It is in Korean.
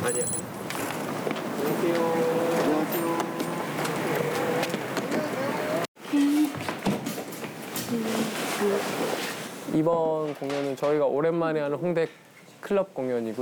아니야. 안녕하세요. 이번 공연은 저희가 오랜만에 하는 홍대 클럽 공연이고